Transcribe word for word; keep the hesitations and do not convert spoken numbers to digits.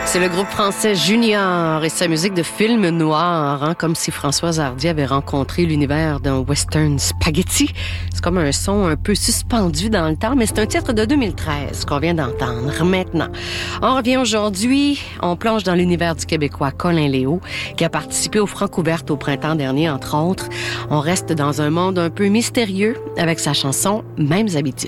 C'est le groupe français Junior et sa musique de film noir, hein, comme si Françoise Hardy avait rencontré l'univers d'un western spaghetti. C'est comme un son un peu suspendu dans le temps, mais c'est un titre de deux mille treize qu'on vient d'entendre maintenant. On revient aujourd'hui, on plonge dans l'univers du Québécois Colin Léo, qui a participé aux Francouvertes au printemps dernier, entre autres. On reste dans un monde un peu mystérieux avec sa chanson « Mêmes habitudes ».